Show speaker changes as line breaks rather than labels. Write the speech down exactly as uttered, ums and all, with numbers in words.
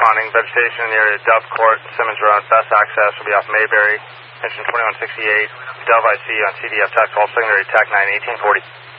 responding. Vegetation in the area of Dove Court, Simmons Road. Best access will be off Mayberry. Engine twenty-one sixty-eight. Dove I C on C D F Tech, all secondary Tech nine eighteen forty.